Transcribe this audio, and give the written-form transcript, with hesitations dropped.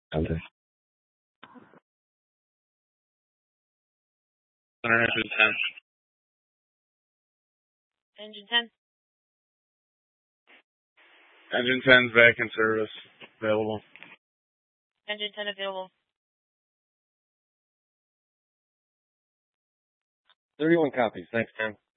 Okay. Center engine 10. Engine 10. Engine 10's back in service. Available. Engine 10 available. 31 copies. Thanks, Tim.